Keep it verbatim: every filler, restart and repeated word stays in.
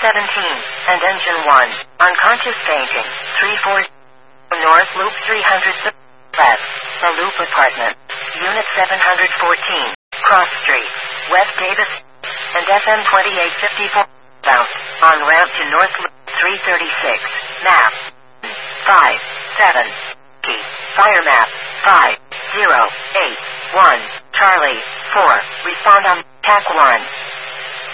seventeen, and engine one. Unconscious staging, three four North Loop three hundred left, The Loop Apartment, Unit seven fourteen, Cross Street, West Davis, and F M twenty-eight fifty-four, bound, on ramp to North Loop three thirty-six, map, five, seven, key, fire map, five, zero, eight, one, Charlie, four, respond on, T A C one.